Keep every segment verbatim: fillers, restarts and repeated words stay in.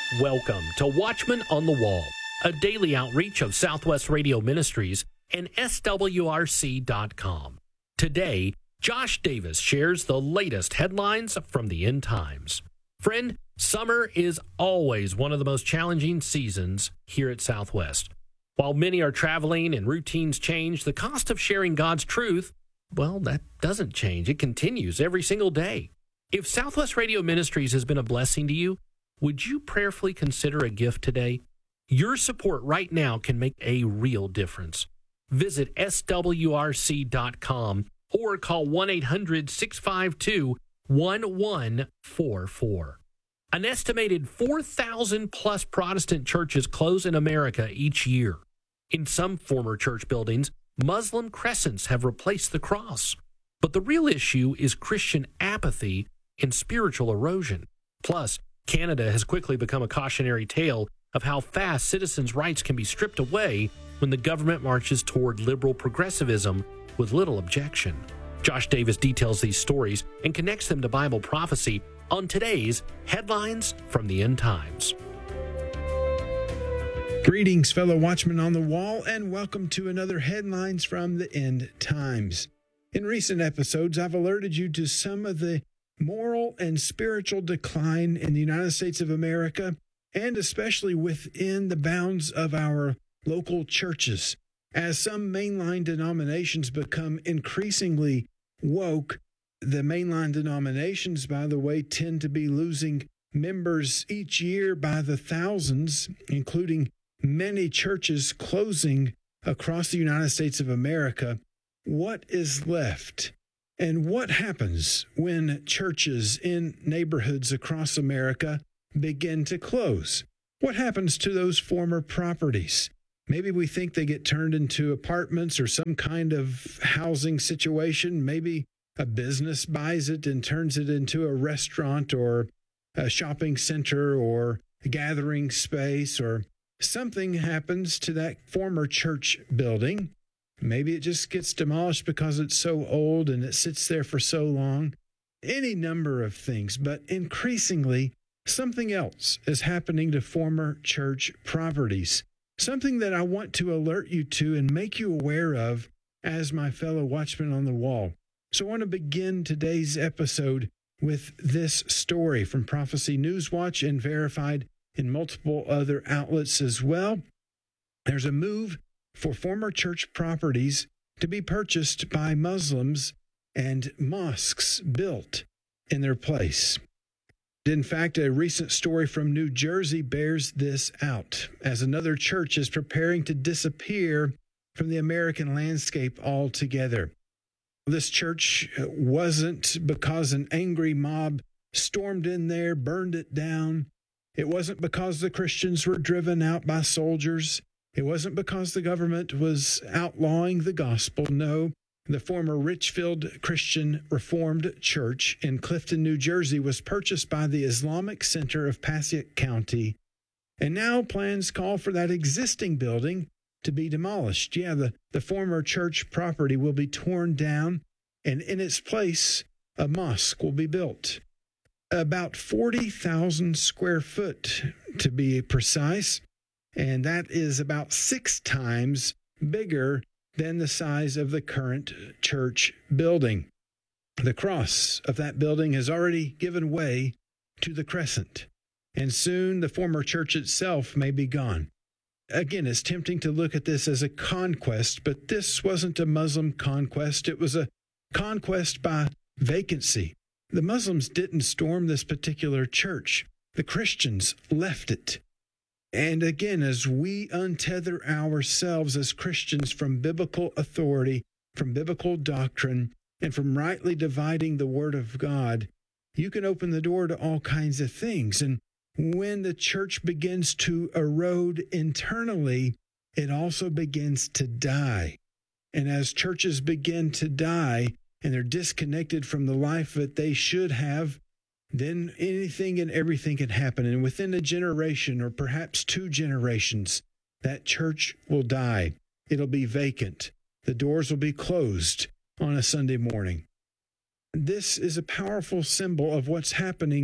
Welcome to Watchman on the Wall, a daily outreach of Southwest Radio Ministries and S W R C dot com. Today, Josh Davis shares the latest headlines from the end times. Friend, summer is always one of the most challenging seasons here at Southwest. While many are traveling and routines change, the cost of sharing God's truth, well, that doesn't change. It continues every single day. If Southwest Radio Ministries has been a blessing to you, would you prayerfully consider a gift today? Your support right now can make a real difference. Visit S W R C dot com or call one eight hundred six five two one one four four. An estimated four thousand plus Protestant churches close in America each year. In some former church buildings, Muslim crescents have replaced the cross. But the real issue is Christian apathy and spiritual erosion. Plus, Canada has quickly become a cautionary tale of how fast citizens' rights can be stripped away when the government marches toward liberal progressivism with little objection. Josh Davis details these stories and connects them to Bible prophecy on today's Headlines from the End Times. Greetings, fellow watchmen on the wall, and welcome to another Headlines from the End Times. In recent episodes, I've alerted you to some of the moral and spiritual decline in the United States of America, and especially within the bounds of our local churches. As some mainline denominations become increasingly woke, the mainline denominations, by the way, tend to be losing members each year by the thousands, including many churches closing across the United States of America. What is left? And what happens when churches in neighborhoods across America begin to close? What happens to those former properties? Maybe we think they get turned into apartments or some kind of housing situation. Maybe a business buys it and turns it into a restaurant or a shopping center or a gathering space, or something happens to that former church building. Maybe it just gets demolished because it's so old and it sits there for so long. Any number of things, but increasingly, something else is happening to former church properties. Something that I want to alert you to and make you aware of as my fellow watchmen on the wall. So I want to begin today's episode with this story from Prophecy Newswatch and verified in multiple other outlets as well. There's a move for former church properties to be purchased by Muslims and mosques built in their place. In fact, a recent story from New Jersey bears this out, as another church is preparing to disappear from the American landscape altogether. This church wasn't because an angry mob stormed in there, burned it down. It wasn't because the Christians were driven out by soldiers. It wasn't because the government was outlawing the gospel. No, the former Richfield Christian Reformed Church in Clifton, New Jersey, was purchased by the Islamic Center of Passaic County, and now plans call for that existing building to be demolished. Yeah, the, the former church property will be torn down, and in its place, a mosque will be built. About forty thousand square foot, to be precise. And that is about six times bigger than the size of the current church building. The cross of that building has already given way to the crescent, and soon the former church itself may be gone. Again, it's tempting to look at this as a conquest, but this wasn't a Muslim conquest. It was a conquest by vacancy. The Muslims didn't storm this particular church. The Christians left it. And again, as we untether ourselves as Christians from biblical authority, from biblical doctrine, and from rightly dividing the Word of God, you can open the door to all kinds of things. And when the church begins to erode internally, it also begins to die. And as churches begin to die and they're disconnected from the life that they should have, then anything and everything can happen. And within a generation or perhaps two generations, that church will die. It'll be vacant. The doors will be closed on a Sunday morning. This is a powerful symbol of what's happening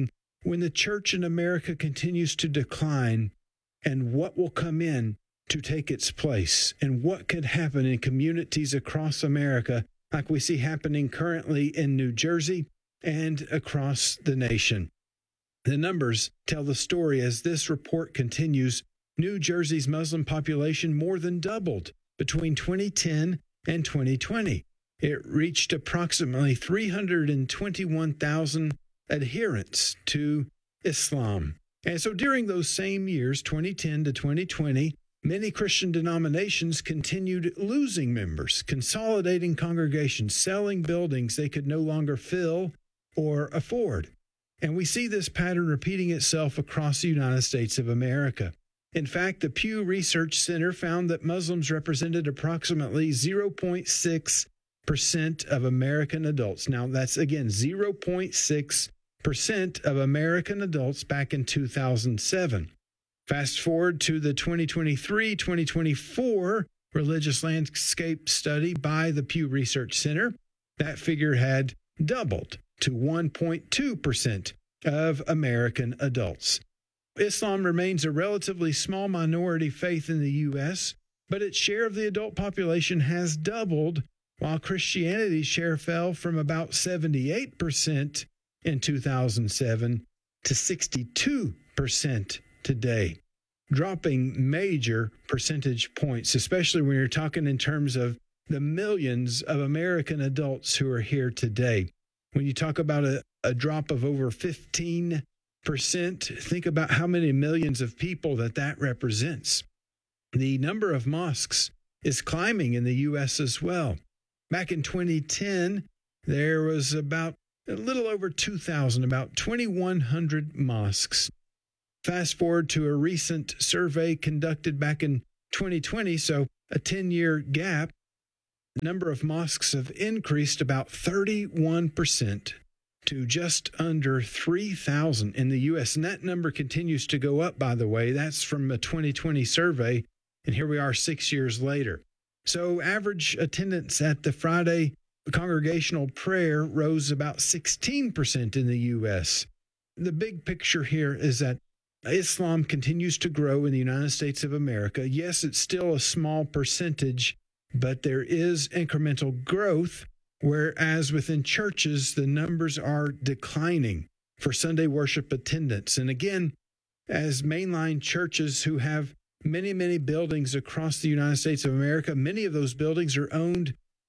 when the church in America continues to decline, and what will come in to take its place, and what could happen in communities across America like we see happening currently in New Jersey and across the nation. The numbers tell the story as this report continues. New Jersey's Muslim population more than doubled between twenty ten and twenty twenty. It reached approximately three hundred twenty-one thousand adherents to Islam. And so during those same years, twenty ten to twenty twenty, many Christian denominations continued losing members, consolidating congregations, selling buildings they could no longer fill or afford. And we see this pattern repeating itself across the United States of America. In fact, the Pew Research Center found that Muslims represented approximately zero point six percent of American adults. Now, that's again zero point six percent of American adults back in two thousand seven. Fast forward to the twenty twenty-three twenty twenty-four Religious Landscape Study by the Pew Research Center. That figure had doubled to one point two percent of American adults. Islam remains a relatively small minority faith in the U S, but its share of the adult population has doubled, while Christianity's share fell from about seventy-eight percent in two thousand seven to sixty-two percent today, dropping major percentage points, especially when you're talking in terms of the millions of American adults who are here today. When you talk about a, a drop of over fifteen percent, think about how many millions of people that that represents. The number of mosques is climbing in the U S as well. Back in twenty ten, there was about a little over two thousand, about twenty-one hundred mosques. Fast forward to a recent survey conducted back in twenty twenty, so a ten-year gap, the number of mosques have increased about thirty-one percent to just under three thousand in the U S. And that number continues to go up, by the way. That's from a twenty twenty survey, and here we are six years later. So average attendance at the Friday congregational prayer rose about sixteen percent in the U S. The big picture here is that Islam continues to grow in the United States of America. Yes, it's still a small percentage, but there is incremental growth, whereas within churches, the numbers are declining for Sunday worship attendance. And again, as mainline churches who have many, many buildings across the United States of America, many of those buildings are owned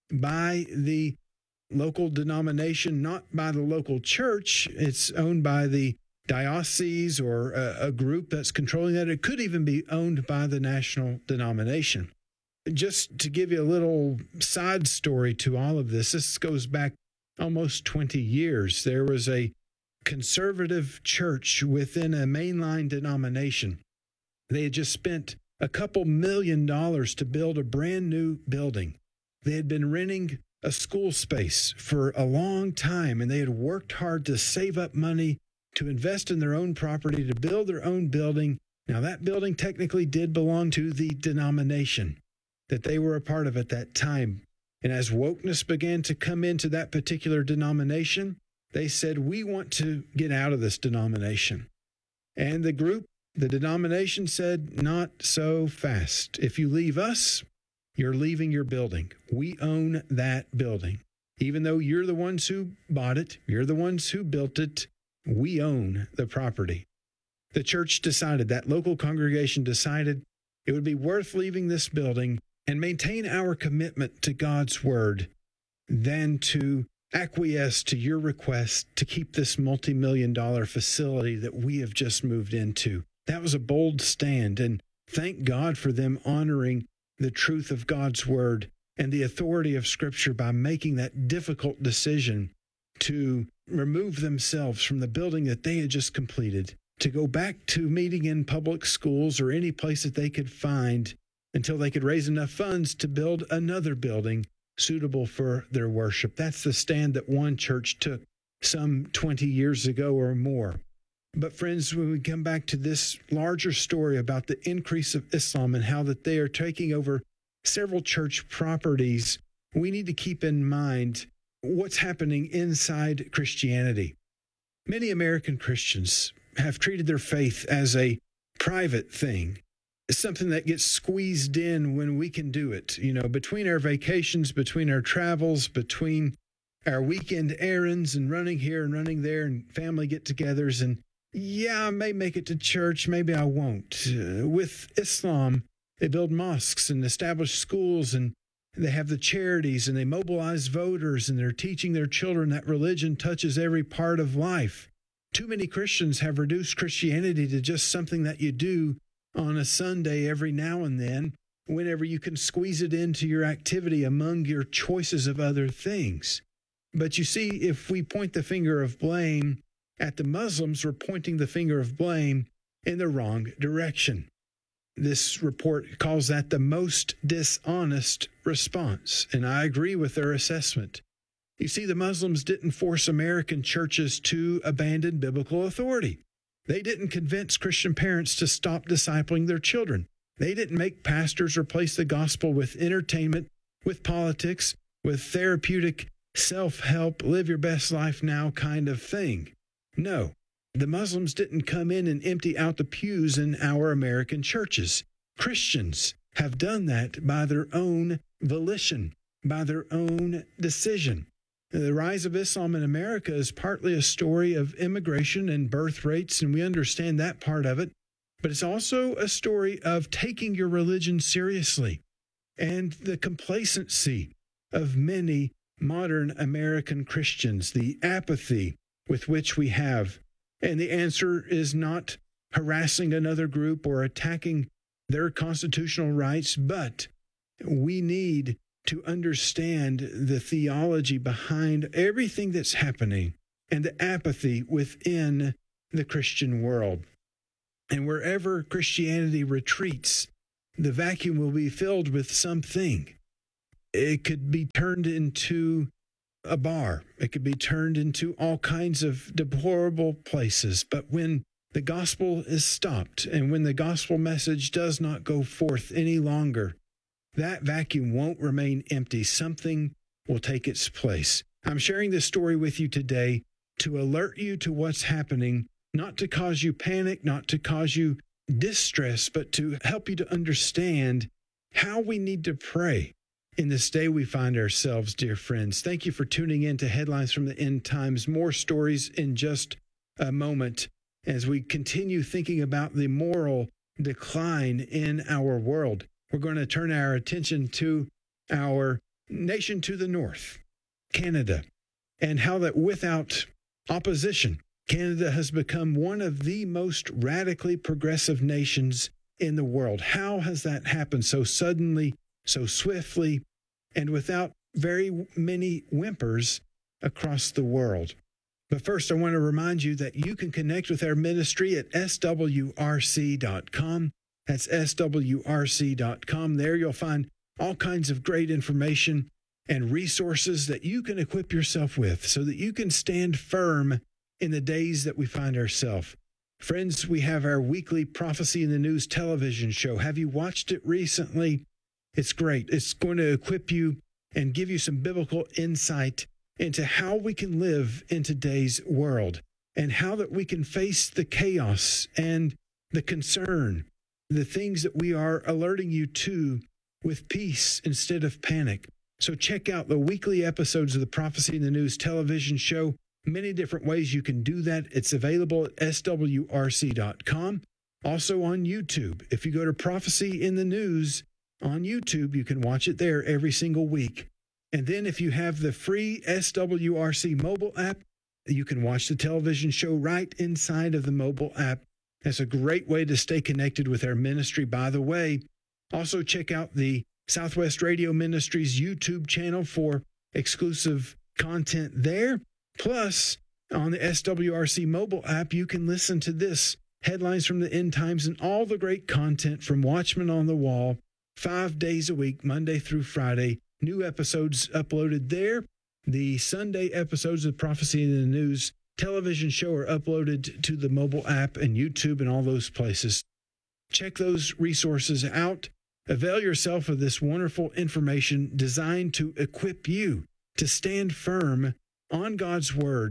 by the local denomination, not by the local church. It's owned by the diocese or a, a group that's controlling that. It could even be owned by the national denomination. Just to give you a little side story to all of this, this goes back almost twenty years. There was a conservative church within a mainline denomination. They had just spent a couple million dollars to build a brand new building. They had been renting a school space for a long time, and they had worked hard to save up money to invest in their own property, to build their own building. Now, that building technically did belong to the denomination that they were a part of at that time. And as wokeness began to come into that particular denomination, they said, we want to get out of this denomination. And the group, the denomination said, not so fast. If you leave us, you're leaving your building. We own that building. Even though you're the ones who bought it, you're the ones who built it, we own the property. The church decided, that local congregation decided, it would be worth leaving this building and maintain our commitment to God's word than to acquiesce to your request to keep this multi-million dollar facility that we have just moved into. That was a bold stand, and thank God for them honoring the truth of God's word and the authority of Scripture by making that difficult decision to remove themselves from the building that they had just completed, to go back to meeting in public schools or any place that they could find until they could raise enough funds to build another building suitable for their worship. That's the stand that one church took some twenty years ago or more. But friends, when we come back to this larger story about the increase of Islam and how that they are taking over several church properties, we need to keep in mind what's happening inside Christianity. Many American Christians have treated their faith as a private thing. It's something that gets squeezed in when we can do it, you know, between our vacations, between our travels, between our weekend errands and running here and running there and family get-togethers. And yeah, I may make it to church, maybe I won't. Uh, with Islam, they build mosques and establish schools, and they have the charities, and they mobilize voters, and they're teaching their children that religion touches every part of life. Too many Christians have reduced Christianity to just something that you do on a Sunday every now and then, whenever you can squeeze it into your activity among your choices of other things. But you see, if we point the finger of blame at the Muslims, we're pointing the finger of blame in the wrong direction. This report calls that the most dishonest response, and I agree with their assessment. You see, the Muslims didn't force American churches to abandon biblical authority. They didn't convince Christian parents to stop discipling their children. They didn't make pastors replace the gospel with entertainment, with politics, with therapeutic self-help, live your best life now kind of thing. No, the Muslims didn't come in and empty out the pews in our American churches. Christians have done that by their own volition, by their own decision. The rise of Islam in America is partly a story of immigration and birth rates, and we understand that part of it. But it's also a story of taking your religion seriously and the complacency of many modern American Christians, the apathy with which we have. And the answer is not harassing another group or attacking their constitutional rights, but we need to understand the theology behind everything that's happening and the apathy within the Christian world. And wherever Christianity retreats, the vacuum will be filled with something. It could be turned into a bar. It could be turned into all kinds of deplorable places. But when the gospel is stopped and when the gospel message does not go forth any longer, that vacuum won't remain empty. Something will take its place. I'm sharing this story with you today to alert you to what's happening, not to cause you panic, not to cause you distress, but to help you to understand how we need to pray in this day we find ourselves, dear friends. Thank you for tuning in to Headlines from the End Times. More stories in just a moment as we continue thinking about the moral decline in our world. We're going to turn our attention to our nation to the north, Canada, and how that without opposition, Canada has become one of the most radically progressive nations in the world. How has that happened so suddenly, so swiftly, and without very many whimpers across the world? But first, I want to remind you that you can connect with our ministry at S W R C dot com. That's S W R C dot com. There you'll find all kinds of great information and resources that you can equip yourself with so that you can stand firm in the days that we find ourselves. Friends, we have our weekly Prophecy in the News television show. Have you watched it recently? It's great. It's going to equip you and give you some biblical insight into how we can live in today's world and how that we can face the chaos and the concern, the things that we are alerting you to with peace instead of panic. So check out the weekly episodes of the Prophecy in the News television show. Many different ways you can do that. It's available at S W R C dot com. Also on YouTube. If you go to Prophecy in the News on YouTube, you can watch it there every single week. And then if you have the free S W R C mobile app, you can watch the television show right inside of the mobile app. That's a great way to stay connected with our ministry. By the way, also check out the Southwest Radio Ministries YouTube channel for exclusive content there. Plus, on the S W R C mobile app, you can listen to this, Headlines from the End Times, and all the great content from Watchmen on the Wall, five days a week, Monday through Friday. New episodes uploaded there. The Sunday episodes of Prophecy in the News television show are uploaded to the mobile app and YouTube and all those places. Check those resources out. Avail yourself of this wonderful information designed to equip you to stand firm on God's Word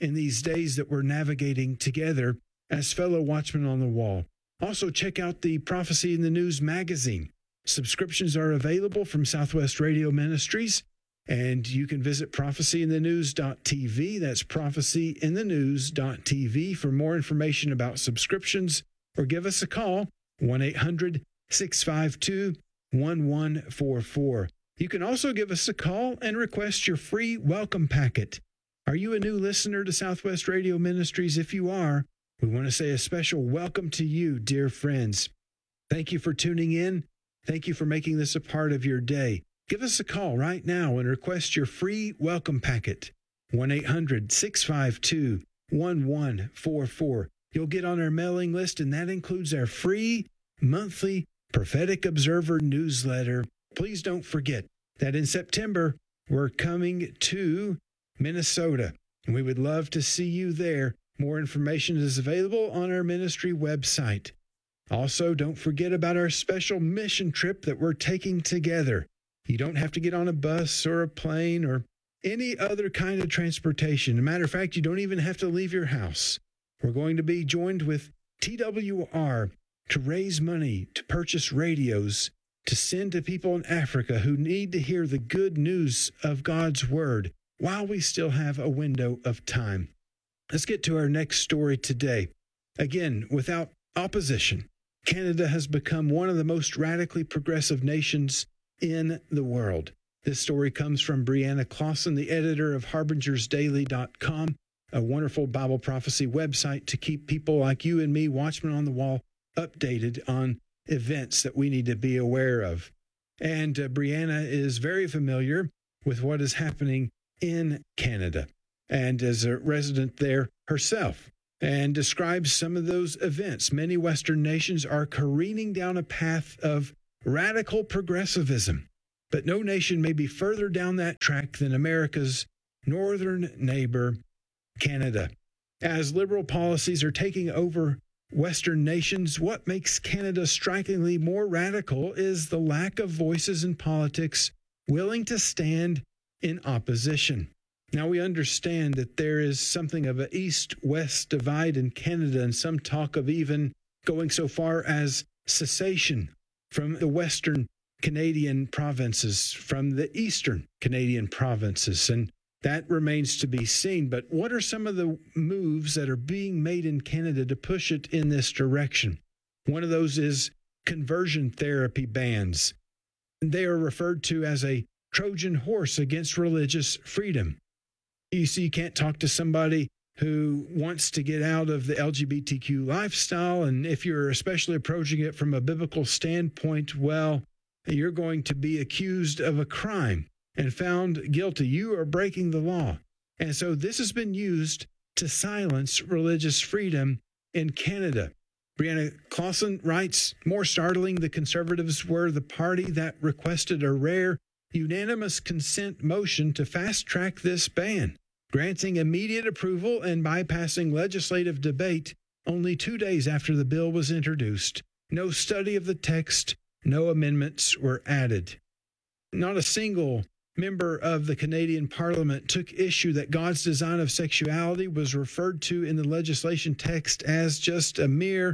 in these days that we're navigating together as fellow watchmen on the wall. Also, check out the Prophecy in the News magazine. Subscriptions are available from Southwest Radio Ministries, and you can visit prophecy in the news dot t v. That's prophecy in the news dot t v for more information about subscriptions, or give us a call, one eight hundred six five two one one four four. You can also give us a call and request your free welcome packet. Are you a new listener to Southwest Radio Ministries? If you are, we want to say a special welcome to you, dear friends. Thank you for tuning in. Thank you for making this a part of your day. Give us a call right now and request your free welcome packet, one eight hundred six five two one one four four. You'll get on our mailing list, and that includes our free monthly Prophetic Observer newsletter. Please don't forget that in September, we're coming to Minnesota, and we would love to see you there. More information is available on our ministry website. Also, don't forget about our special mission trip that we're taking together. You don't have to get on a bus or a plane or any other kind of transportation. As a matter of fact, you don't even have to leave your house. We're going to be joined with T W R to raise money to purchase radios to send to people in Africa who need to hear the good news of God's Word while we still have a window of time. Let's get to our next story today. Again, without opposition, Canada has become one of the most radically progressive nations in the world. This story comes from Brianna Clausen, the editor of harbingers daily dot com, a wonderful Bible prophecy website to keep people like you and me, Watchmen on the Wall, updated on events that we need to be aware of. And uh, Brianna is very familiar with what is happening in Canada, and as a resident there herself, and describes some of those events. Many Western nations are careening down a path of radical progressivism, but no nation may be further down that track than America's northern neighbor, Canada. As liberal policies are taking over Western nations, what makes Canada strikingly more radical is the lack of voices in politics willing to stand in opposition. Now, we understand that there is something of an east-west divide in Canada, and some talk of even going so far as secession from the Western Canadian provinces, from the Eastern Canadian provinces, and that remains to be seen. But what are some of the moves that are being made in Canada to push it in this direction? One of those is conversion therapy bans. They are referred to as a Trojan horse against religious freedom. You see, you can't talk to somebody who wants to get out of the L G B T Q lifestyle, and if you're especially approaching it from a biblical standpoint, well, you're going to be accused of a crime and found guilty. You are breaking the law. And so this has been used to silence religious freedom in Canada. Brianna Clausen writes, more startling, the Conservatives were the party that requested a rare, unanimous consent motion to fast-track this ban, granting immediate approval and bypassing legislative debate only two days after the bill was introduced. No study of the text, no amendments were added. Not a single member of the Canadian Parliament took issue that God's design of sexuality was referred to in the legislation text as just a mere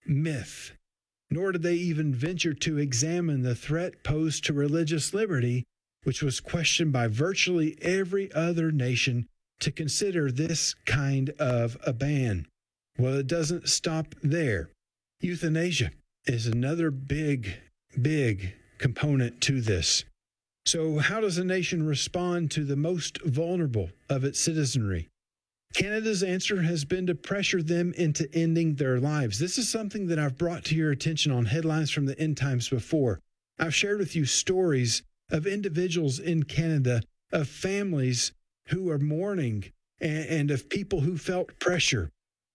myth. Nor did they even venture to examine the threat posed to religious liberty, which was questioned by virtually every other nation to consider this kind of a ban. Well, it doesn't stop there. Euthanasia is another big, big component to this. So how does a nation respond to the most vulnerable of its citizenry? Canada's answer has been to pressure them into ending their lives. This is something that I've brought to your attention on Headlines from the End Times before. I've shared with you stories of individuals in Canada, of families who are mourning, and, and of people who felt pressure.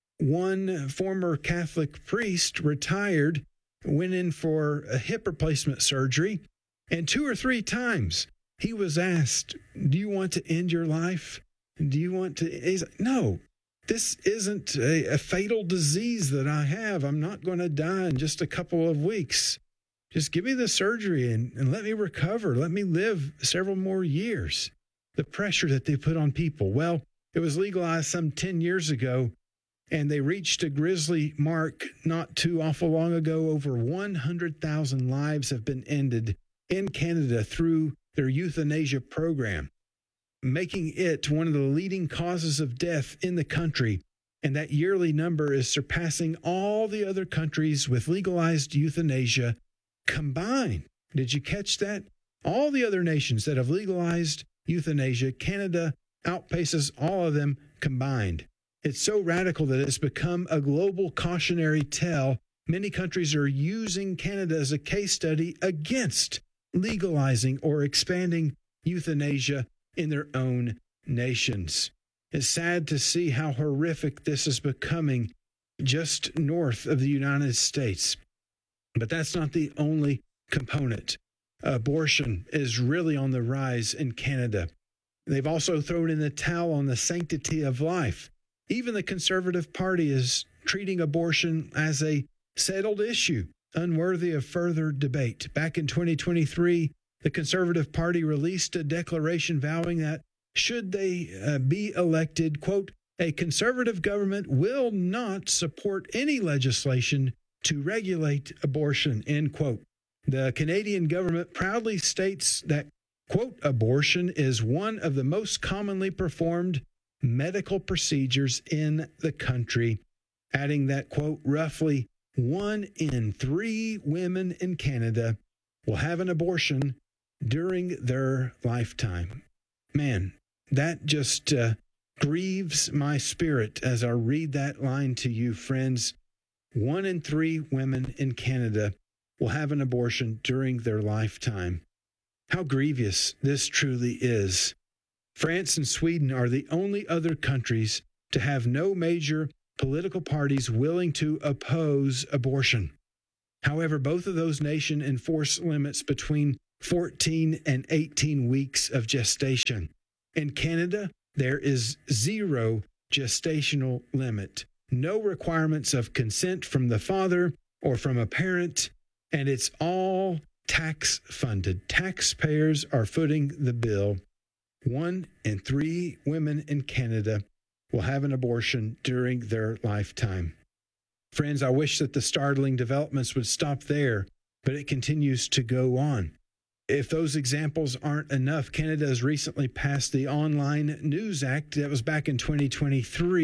One former Catholic priest retired, went in for a hip replacement surgery, and two or three times he was asked, do you want to end your life? Do you want to? He's like, no, this isn't a, a fatal disease that I have. I'm not going to die in just a couple of weeks. Just give me the surgery and, and let me recover. Let me live several more years. The pressure that they put on people. Well, It was legalized some ten years ago, and they reached a grisly mark not too awful long ago. Over one hundred thousand lives have been ended in Canada through their euthanasia program, making it one of the leading causes of death in the country. And that yearly number is surpassing all the other countries with legalized euthanasia combined. Did you catch that? All the other nations that have legalized euthanasia, Canada outpaces all of them combined. It's so radical that it's become a global cautionary tale. Many countries are using Canada as a case study against legalizing or expanding euthanasia in their own nations. It's sad to see how horrific this is becoming just north of the United States. But that's not the only component. Abortion is really on the rise in Canada. They've also thrown in the towel on the sanctity of life. Even the Conservative Party is treating abortion as a settled issue, unworthy of further debate. Back in twenty twenty-three, the Conservative Party released a declaration vowing that should they uh, be elected, quote, a conservative government will not support any legislation to regulate abortion, end quote. The Canadian government proudly states that, quote, abortion is one of the most commonly performed medical procedures in the country, adding that, quote, roughly one in three women in Canada will have an abortion during their lifetime. Man, that just uh, grieves my spirit as I read that line to you, friends. One in three women in Canada will have an abortion during their lifetime. How grievous this truly is. France and Sweden are the only other countries to have no major political parties willing to oppose abortion. However, both of those nations enforce limits between fourteen and eighteen weeks of gestation. In Canada, there is zero gestational limit, no requirements of consent from the father or from a parent, and it's all tax funded. Taxpayers are footing the bill. One in three women in Canada will have an abortion during their lifetime. Friends, I wish that the startling developments would stop there, but it continues to go on. If those examples aren't enough, Canada has recently passed the Online News Act. That was back in twenty twenty-three.